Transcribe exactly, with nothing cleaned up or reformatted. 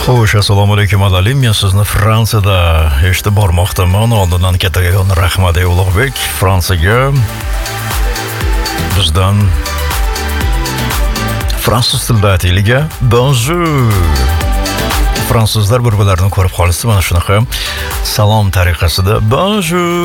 Xo'sh, assalomu alaykum azalim. Men sizni Fransiyada eshitib bormoqdaman. Oldindan kattakon rahmat ey Ulug'bek. Fransiyaga bizdan fransuz tilida aytaylik. Bonjour. Fransuzlar bir-birlarini ko'rib qolsa mana shunaqa salom tariqasida bonjour